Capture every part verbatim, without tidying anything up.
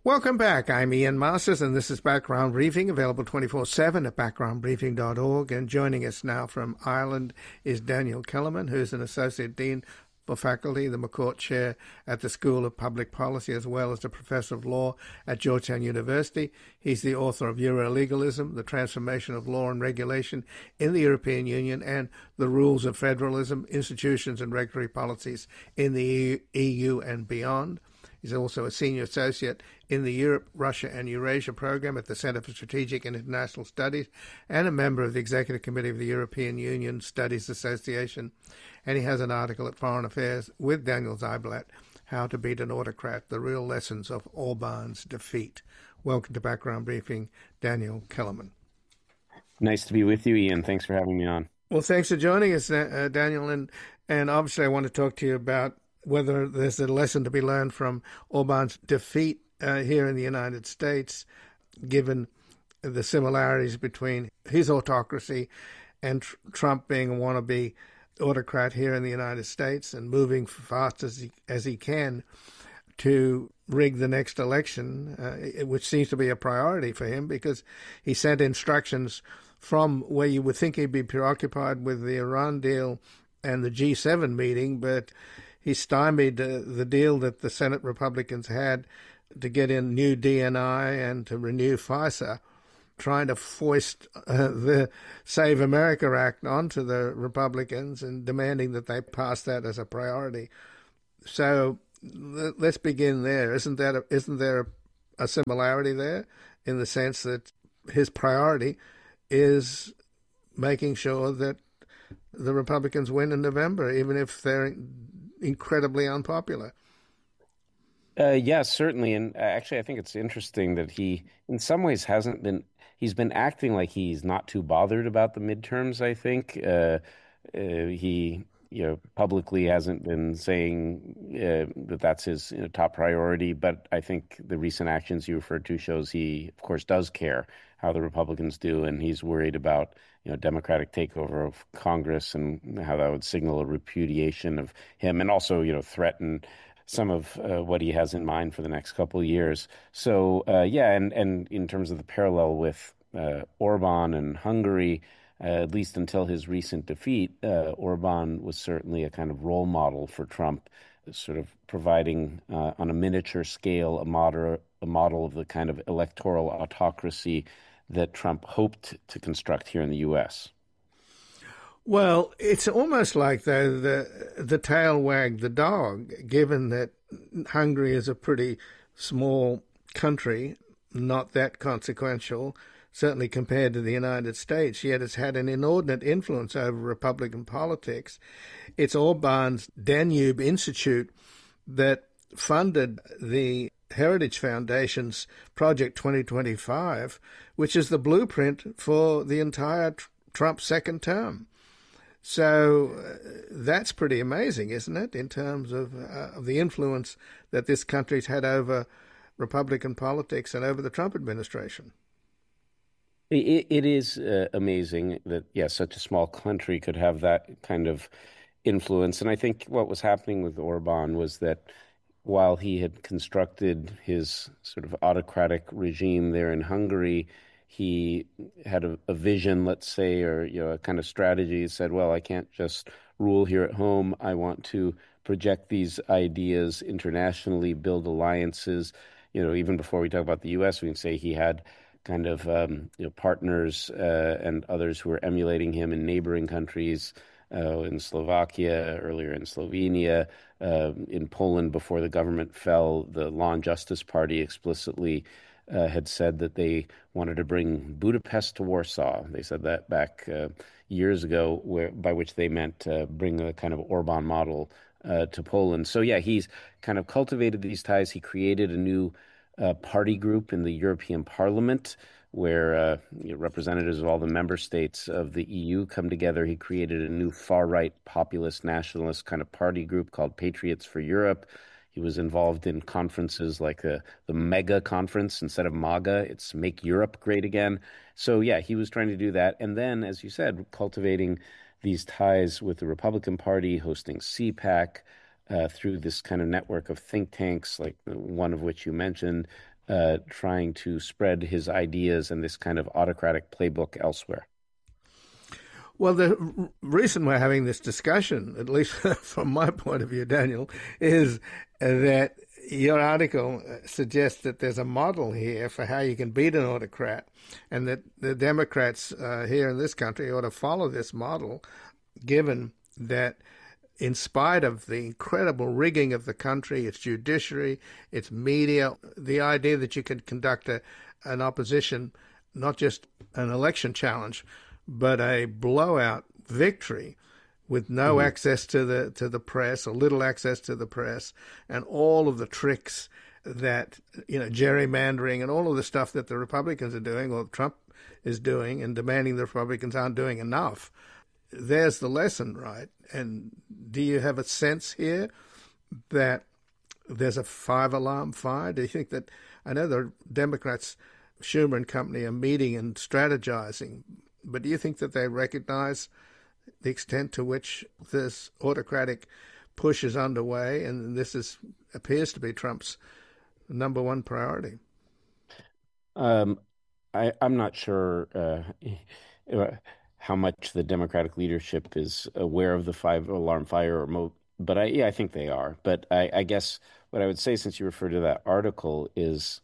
Welcome back. I'm Ian Masters, and this is Background Briefing, available twenty-four seven at background briefing dot org. And joining us now from Ireland is Daniel Kellerman, who's an Associate Dean for Faculty, the McCourt Chair at the School of Public Policy, as well as a Professor of Law at Georgetown University. He's the author of Eurolegalism, The Transformation of Law and Regulation in the European Union, and The Rules of Federalism, Institutions and Regulatory Policies in the E U and Beyond. He's also a senior associate in the Europe, Russia and Eurasia program at the Center for Strategic and International Studies and a member of the Executive Committee of the European Union Studies Association. And he has an article at Foreign Affairs with Daniel Ziblatt, How to Beat an Autocrat, The Real Lessons of Orban's Defeat. Welcome to Background Briefing, Daniel Kellerman. Nice to be with you, Ian. Thanks for having me on. Well, thanks for joining us, uh, Daniel. And, and obviously I want to talk to you about whether there's a lesson to be learned from Orban's defeat uh, here in the United States, given the similarities between his autocracy and tr- Trump being a wannabe autocrat here in the United States and moving fast as he, as he can to rig the next election, uh, which seems to be a priority for him because he sent instructions from where you would think he'd be preoccupied with the Iran deal and the G seven meeting, but he stymied uh, the deal that the Senate Republicans had to get in new D N I and to renew FISA, trying to foist uh, the Save America Act onto the Republicans and demanding that they pass that as a priority. So let's begin there. Isn't that a, isn't there a, a similarity there in the sense that his priority is making sure that the Republicans win in November, even if they're incredibly unpopular? Uh, yes, certainly. And actually, I think it's interesting that he, in some ways, hasn't been, he's been acting like he's not too bothered about the midterms, I think. Uh, uh, he, you know, publicly hasn't been saying uh, that that's his you know, top priority. But I think the recent actions you referred to shows he, of course, does care how the Republicans do. And he's worried about, you know, Democratic takeover of Congress and how that would signal a repudiation of him and also, you know, threaten some of uh, what he has in mind for the next couple of years. So, uh, yeah, and, and in terms of the parallel with uh, Orban and Hungary, uh, at least until his recent defeat, uh, Orban was certainly a kind of role model for Trump, sort of providing uh, on a miniature scale a, moder- a model of the kind of electoral autocracy that Trump hoped to construct here in the U S. Well, it's almost like the, the the tail wagged the dog, given that Hungary is a pretty small country, not that consequential, certainly compared to the United States, yet it's had an inordinate influence over Republican politics. It's Orban's Danube Institute that funded the Heritage Foundation's Project twenty twenty-five, which is the blueprint for the entire Trump second term. So uh, that's pretty amazing, isn't it, in terms of, uh, of the influence that this country's had over Republican politics and over the Trump administration? It, it is uh, amazing that, yes, yeah, such a small country could have that kind of influence. And I think what was happening with Orban was that while he had constructed his sort of autocratic regime there in Hungary, he had a, a vision, let's say, or you know, a kind of strategy. He said, well, I can't just rule here at home. I want to project these ideas internationally, build alliances. You know, even before we talk about the U S, we can say he had kind of um, you know, partners uh, and others who were emulating him in neighboring countries, uh, in Slovakia, earlier in Slovenia, uh, in Poland before the government fell. The Law and Justice Party explicitly Uh, had said that they wanted to bring Budapest to Warsaw. They said that back uh, years ago, where, by which they meant uh, bring a kind of Orban model uh, to Poland. So, yeah, he's kind of cultivated these ties. He created a new uh, party group in the European Parliament where uh, you know, representatives of all the member states of the E U come together. He created a new far-right populist nationalist kind of party group called Patriots for Europe. He was involved in conferences like the, the mega conference. Instead of MAGA, it's Make Europe Great Again. So, yeah, he was trying to do that. And then, as you said, cultivating these ties with the Republican Party, hosting C PAC uh, through this kind of network of think tanks, like the one of which you mentioned, uh, trying to spread his ideas and this kind of autocratic playbook elsewhere? Well, the reason we're having this discussion, at least from my point of view, Daniel, is that your article suggests that there's a model here for how you can beat an autocrat, and that the Democrats uh, here in this country ought to follow this model, given that in spite of the incredible rigging of the country, its judiciary, its media, the idea that you can conduct a, an opposition, not just an election challenge, but a blowout victory with no mm-hmm. access to the to the press or little access to the press, and all of the tricks that, you know, gerrymandering and all of the stuff that the Republicans are doing, or Trump is doing, and demanding the Republicans aren't doing enough. There's the lesson, right? And do you have a sense here that there's a five-alarm fire? Do you think that, I know the Democrats, Schumer and company, are meeting and strategizing, but do you think that they recognize the extent to which this autocratic push is underway, and this is appears to be Trump's number one priority? Um, I, I'm not sure uh, how much the Democratic leadership is aware of the five-alarm fire, or mo- but I, yeah, I think they are. But I, I guess what I would say, since you referred to that article, is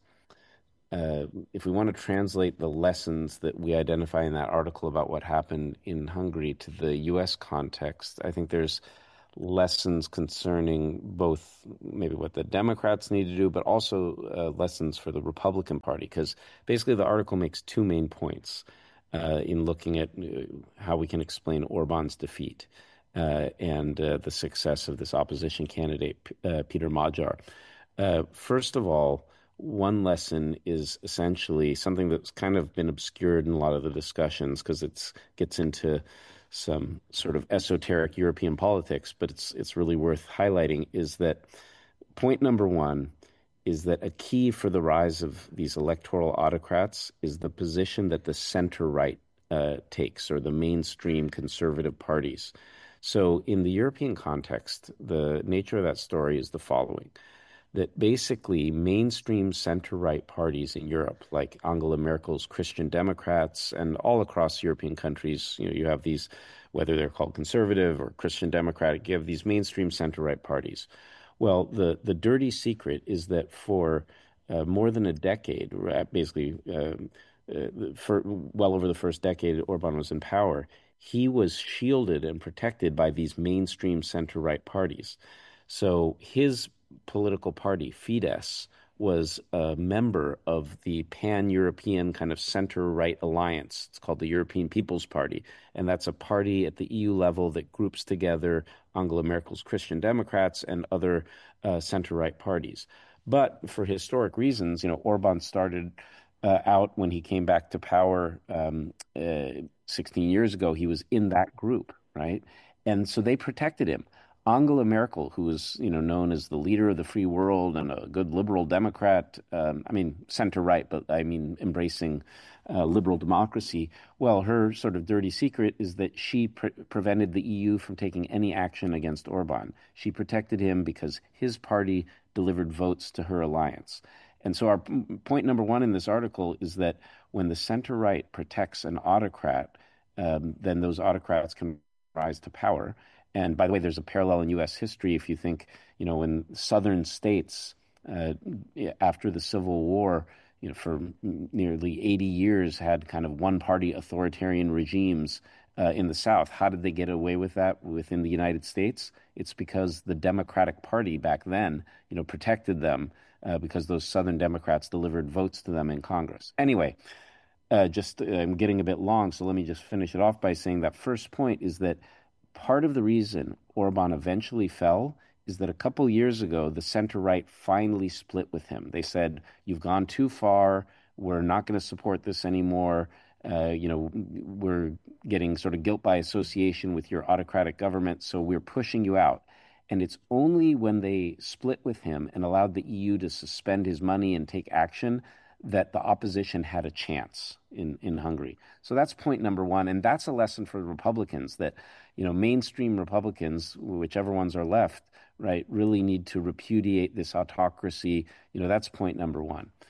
Uh, if we want to translate the lessons that we identify in that article about what happened in Hungary to the U S context, I think there's lessons concerning both maybe what the Democrats need to do, but also uh, lessons for the Republican Party, because basically the article makes two main points uh, in looking at uh, how we can explain Orban's defeat uh, and uh, the success of this opposition candidate, uh, Peter Magyar. Uh, first of all, one lesson is essentially something that's kind of been obscured in a lot of the discussions, because it gets into some sort of esoteric European politics, but it's it's really worth highlighting, is that point number one is that a key for the rise of these electoral autocrats is the position that the center-right uh, takes, or the mainstream conservative parties. So in the European context, the nature of that story is the following: that basically mainstream center-right parties in Europe, like Angela Merkel's Christian Democrats, and all across European countries, you know, you have these, whether they're called conservative or Christian Democratic, you have these mainstream center-right parties. Well, the, the dirty secret is that for uh, more than a decade, basically uh, uh, for well over the first decade Orban was in power, he was shielded and protected by these mainstream center-right parties. So his political party, Fidesz, was a member of the pan-European kind of center-right alliance. It's called the European People's Party, and that's a party at the E U level that groups together Angela Merkel's Christian Democrats and other uh, center-right parties. But for historic reasons, you know, Orban started uh, out when he came back to power um, uh, sixteen years ago. He was in that group, right? And so they protected him. Angela Merkel, who was, you know, known as the leader of the free world and a good liberal Democrat, um, I mean, center-right, but I mean, embracing uh, liberal democracy. Well, her sort of dirty secret is that she pre- prevented the E U from taking any action against Orban. She protected him because his party delivered votes to her alliance. And so our p- point number one in this article is that when the center-right protects an autocrat, um, then those autocrats can rise to power. And by the way, there's a parallel in U S history. If you think, you know, in southern states uh, after the Civil War, you know, for nearly eighty years had kind of one-party authoritarian regimes uh, in the South. How did they get away with that within the United States? It's because the Democratic Party back then, you know, protected them uh, because those Southern Democrats delivered votes to them in Congress. Anyway, uh, just uh, I'm getting a bit long, so let me just finish it off by saying that first point is that part of the reason Orban eventually fell is that a couple years ago, the center-right finally split with him. They said, you've gone too far. We're not going to support this anymore. Uh, you know, we're getting sort of guilt by association with your autocratic government, so we're pushing you out. And it's only when they split with him and allowed the E U to suspend his money and take action that the opposition had a chance in, in Hungary. So that's point number one. And that's a lesson for the Republicans that, you know, mainstream Republicans, whichever ones are left, right, really need to repudiate this autocracy. You know, that's point number one.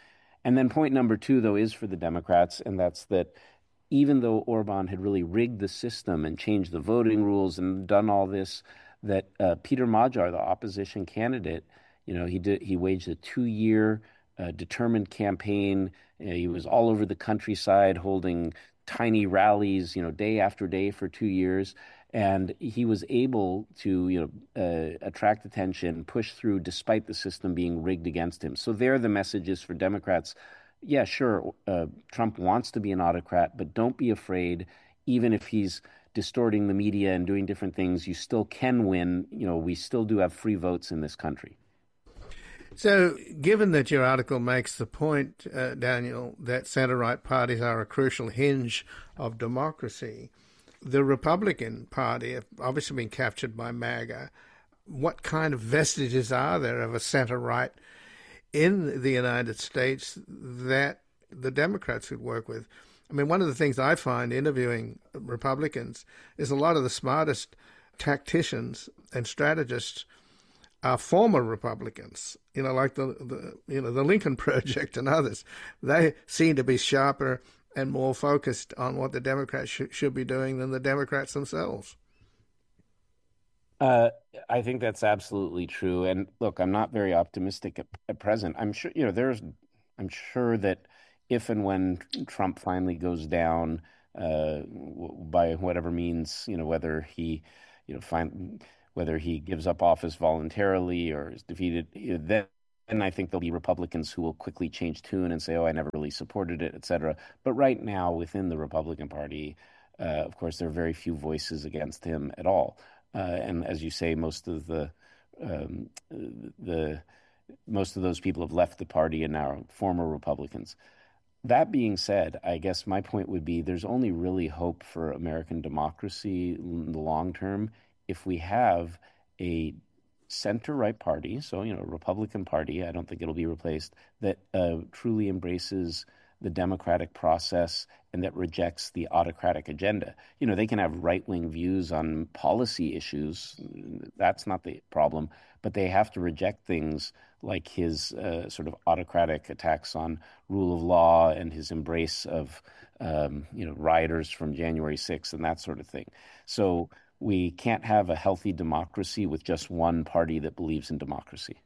And then point number two, though, is for the Democrats, and that's that even though Orban had really rigged the system and changed the voting rules and done all this, that uh, Peter Magyar, the opposition candidate, you know, he did he waged a two-year uh, determined campaign. You know, he was all over the countryside holding tiny rallies, you know, day after day for two years. And he was able to, you know, uh, attract attention, push through despite the system being rigged against him. So there, the message is for Democrats. Yeah, sure, uh, Trump wants to be an autocrat, but don't be afraid. Even if he's distorting the media and doing different things, you still can win. You know, we still do have free votes in this country. So, given that your article makes the point, uh, Daniel, that center-right parties are a crucial hinge of democracy, the Republican Party have obviously been captured by MAGA. What kind of vestiges are there of a center-right in the United States that the Democrats could work with? I mean, one of the things I find interviewing Republicans is a lot of the smartest tacticians and strategists are former Republicans, you know, like the, the you know the Lincoln Project and others. They seem to be sharper and more focused on what the Democrats sh- should be doing than the Democrats themselves. Uh, I think that's absolutely true. And look, I'm not very optimistic at, at present. I'm sure, you know, there's, I'm sure that if and when Trump finally goes down, uh, w- by whatever means, you know, whether he, you know, find whether he gives up office voluntarily or is defeated, you know, then. And I think there'll be Republicans who will quickly change tune and say, "Oh, I never really supported it," et cetera. But right now, within the Republican Party, uh, of course, there are very few voices against him at all. Uh, and as you say, most of the um, the most of those people have left the party and now are former Republicans. That being said, I guess my point would be there's only really hope for American democracy in the long term if we have a center-right party, so, you know, Republican Party, I don't think it'll be replaced, that uh, truly embraces the democratic process and that rejects the autocratic agenda. You know, they can have right-wing views on policy issues. That's not the problem. But they have to reject things like his uh, sort of autocratic attacks on rule of law and his embrace of, um, you know, rioters from January sixth and that sort of thing. So we can't have a healthy democracy with just one party that believes in democracy.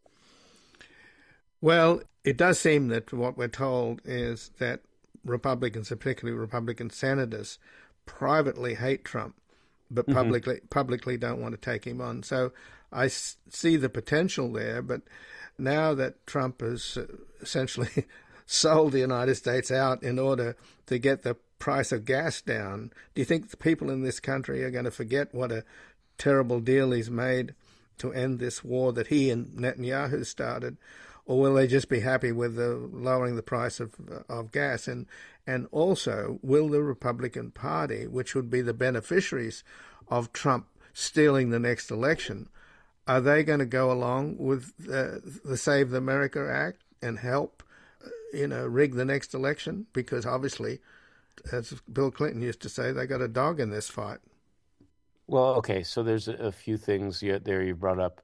Well, it does seem that what we're told is that Republicans, particularly Republican senators, privately hate Trump, but Mm-hmm. publicly publicly don't want to take him on. So I s- see the potential there, but now that Trump has uh, essentially sold the United States out in order to get the price of gas down, do you think the people in this country are going to forget what a terrible deal he's made to end this war that he and Netanyahu started? Or will they just be happy with the lowering the price of of gas? And and also, will the Republican Party, which would be the beneficiaries of Trump stealing the next election, are they going to go along with uh, the Save America Act and help, you know, rig the next election? Because obviously, as Bill Clinton used to say, they got a dog in this fight. Well, okay, so there's a, a few things you, there you brought up.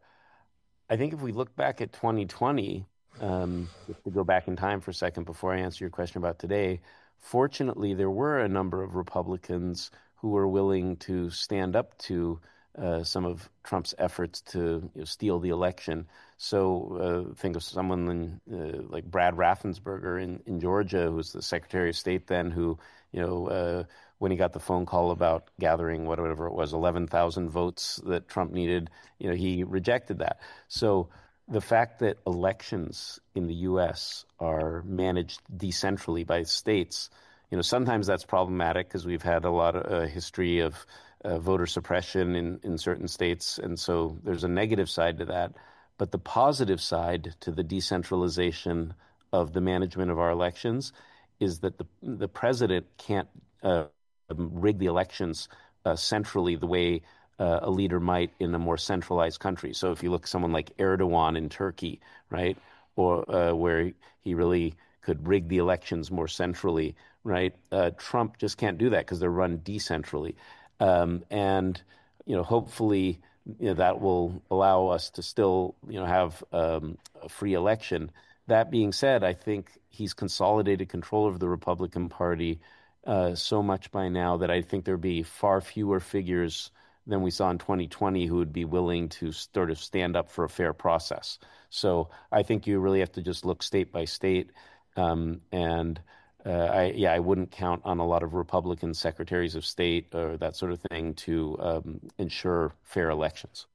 I think if we look back at twenty twenty, um, just to go back in time for a second before I answer your question about today, fortunately, there were a number of Republicans who were willing to stand up to uh, some of Trump's efforts to you know, steal the election. So uh, think of someone uh, like Brad Raffensperger in, in Georgia, who was the Secretary of State then, who, you know, uh, when he got the phone call about gathering whatever it was, eleven thousand votes that Trump needed, you know, he rejected that. So the fact that elections in the U S are managed decentrally by states, you know, sometimes that's problematic because we've had a lot of uh, history of uh, voter suppression in, in certain states. And so there's a negative side to that. But the positive side to the decentralization of the management of our elections is that the the president can't uh, rig the elections uh, centrally the way uh, a leader might in a more centralized country. So if you look at someone like Erdogan in Turkey, right, or uh, where he really could rig the elections more centrally, right? Uh, Trump just can't do that because they're run decentrally, um, and you know, hopefully, you know, that will allow us to still, you know, have um, a free election. That being said, I think he's consolidated control of the Republican Party uh, so much by now that I think there'd be far fewer figures than we saw in twenty twenty who would be willing to sort of stand up for a fair process. So I think you really have to just look state by state. Um, and uh, I, yeah, I wouldn't count on a lot of Republican secretaries of state or that sort of thing to um, ensure fair elections.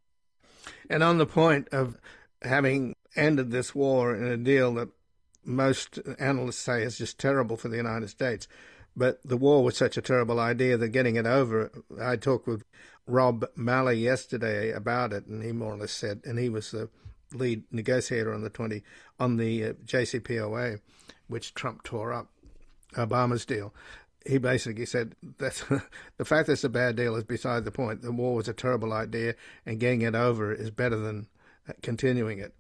And on the point of having ended this war in a deal that most analysts say is just terrible for the United States, but the war was such a terrible idea that getting it over, I talked with Rob Malley yesterday about it, and he more or less said, and he was the lead negotiator on the twenty on the uh, J C P O A, which Trump tore up, Obama's deal. He basically said that the fact that it's a bad deal is beside the point. The war was a terrible idea, and getting it over is better than continuing it.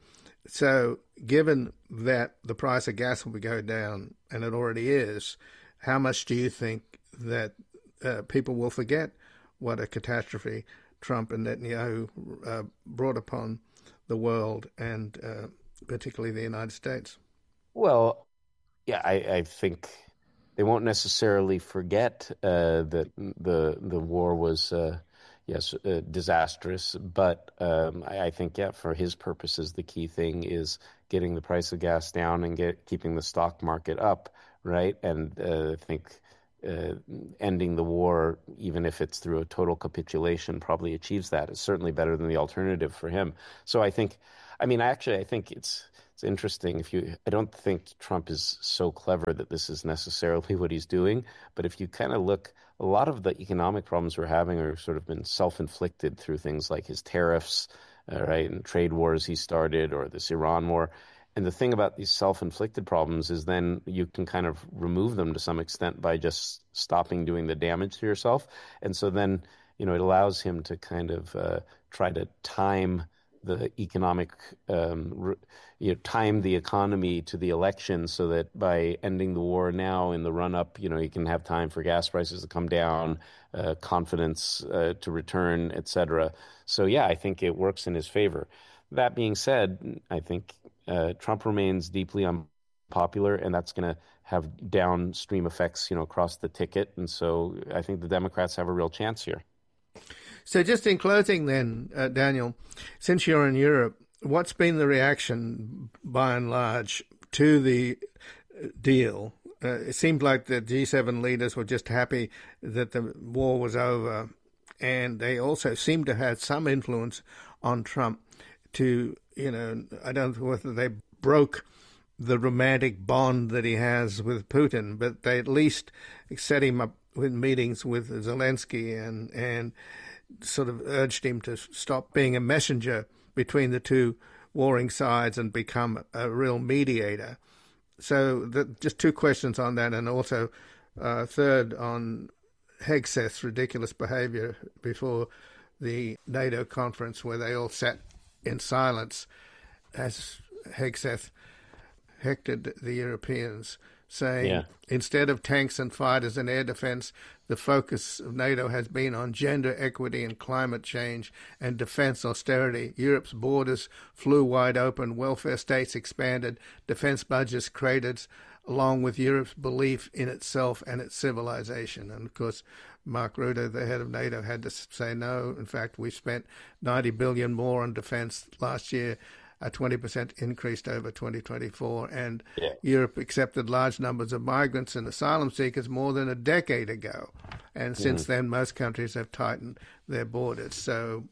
So, given that the price of gas will go down, and it already is, how much do you think that uh, people will forget what a catastrophe Trump and Netanyahu uh, brought upon the world, and uh, particularly the United States? Well, yeah, I, I think they won't necessarily forget uh, that the the war was uh, yes uh, disastrous, but um, I, I think yeah, for his purposes, the key thing is getting the price of gas down and get keeping the stock market up, right? And uh, I think uh, ending the war, even if it's through a total capitulation, probably achieves that. It's certainly better than the alternative for him. So I think, I mean, actually, I think it's it's interesting. If you, I don't think Trump is so clever that this is necessarily what he's doing. But if you kind of look, a lot of the economic problems we're having are sort of been self-inflicted through things like his tariffs, uh, right, and trade wars he started, or this Iran war. And the thing about these self-inflicted problems is then you can kind of remove them to some extent by just stopping doing the damage to yourself. And so then, you know, it allows him to kind of uh, try to time the economic, um, you know, time the economy to the election so that by ending the war now in the run up, you know, you can have time for gas prices to come down, uh, confidence uh, to return, et cetera. So, yeah, I think it works in his favor. That being said, I think uh, Trump remains deeply unpopular, and that's going to have downstream effects, you know, across the ticket. And so I think the Democrats have a real chance here. So just in closing then, uh, Daniel, since you're in Europe, what's been the reaction by and large to the deal? Uh, it seemed like the G seven leaders were just happy that the war was over, and they also seemed to have some influence on Trump to, you know, I don't know whether they broke the romantic bond that he has with Putin, but they at least set him up with meetings with Zelensky and and sort of urged him to stop being a messenger between the two warring sides and become a real mediator. So the, just two questions on that, and also uh, third on Hegseth's ridiculous behavior before the NATO conference where they all sat in silence as Hegseth hectored the Europeans, saying yeah. Instead of tanks and fighters and air defense, the focus of NATO has been on gender equity and climate change and defense austerity. Europe's borders flew wide open, welfare states expanded, defense budgets created, along with Europe's belief in itself and its civilization. And of course, Mark Rutte, the head of NATO, had to say no. In fact, we spent ninety billion dollars more on defense last year, a twenty percent increase over twenty twenty-four, and yeah. Europe accepted large numbers of migrants and asylum seekers more than a decade ago. And mm-hmm. since then, most countries have tightened their borders. So,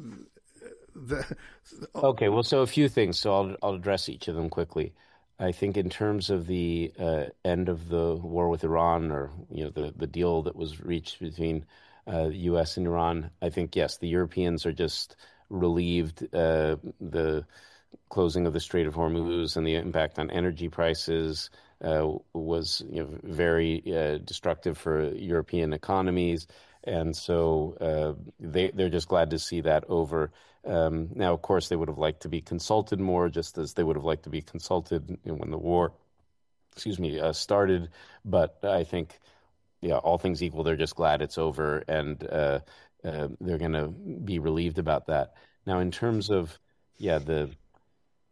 the, okay, well, so a few things. So I'll I'll address each of them quickly. I think in terms of the uh, end of the war with Iran, or you know the the deal that was reached between uh, the U S and Iran, I think yes, the Europeans are just relieved. Uh, the closing of the Strait of Hormuz and the impact on energy prices uh, was you know, very uh, destructive for European economies. And so uh, they, they're just glad to see that over. Um, now, of course, they would have liked to be consulted more, just as they would have liked to be consulted you know, when the war, excuse me, uh, started. But I think, yeah, all things equal, they're just glad it's over, and uh, uh, they're going to be relieved about that. Now, in terms of, yeah, the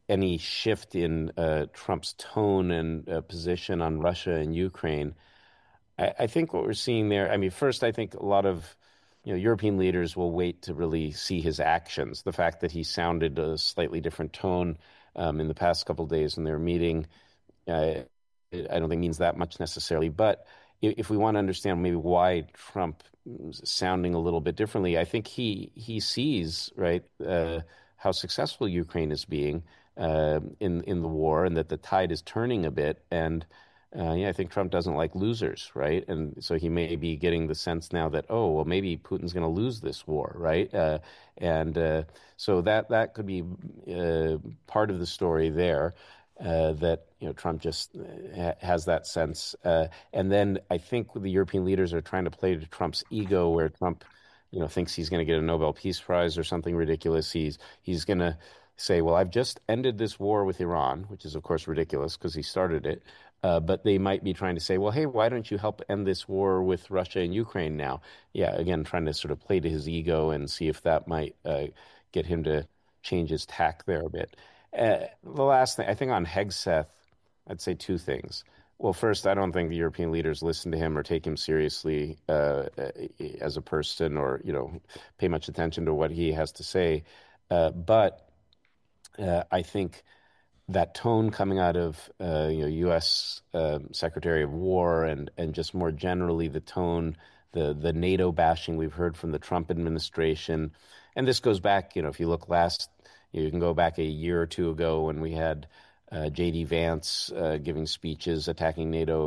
any shift in uh, Trump's tone and uh, position on Russia and Ukraine. I, I think what we're seeing there, I mean, first, I think a lot of you know European leaders will wait to really see his actions. The fact that he sounded a slightly different tone um, in the past couple of days when they were meeting, uh, I don't think means that much necessarily. But if we want to understand maybe why Trump is sounding a little bit differently, I think he he sees right uh, how successful Ukraine is being uh, in in the war, and that the tide is turning a bit. And uh, yeah, I think Trump doesn't like losers, right? And so he may be getting the sense now that, oh, well, maybe Putin's going to lose this war, right? Uh, and uh, so that that could be uh, part of the story there. Uh, that you know Trump just ha has that sense, uh, and then I think the European leaders are trying to play to Trump's ego, where Trump, you know, thinks he's going to get a Nobel Peace Prize or something ridiculous. He's he's going to say, "Well, I've just ended this war with Iran," which is of course ridiculous because he started it. Uh, but they might be trying to say, "Well, hey, why don't you help end this war with Russia and Ukraine now?" Yeah, again, trying to sort of play to his ego and see if that might uh, get him to change his tack there a bit. Uh, the last thing, I think on Hegseth, I'd say two things. Well, first, I don't think the European leaders listen to him or take him seriously uh, as a person, or, you know, pay much attention to what he has to say. Uh, but uh, I think that tone coming out of uh, you know U S Um, Secretary of War, and and just more generally the tone, the the NATO bashing we've heard from the Trump administration, and this goes back, you know, if you look last, you can go back a year or two ago when we had uh, J D Vance uh, giving speeches attacking NATO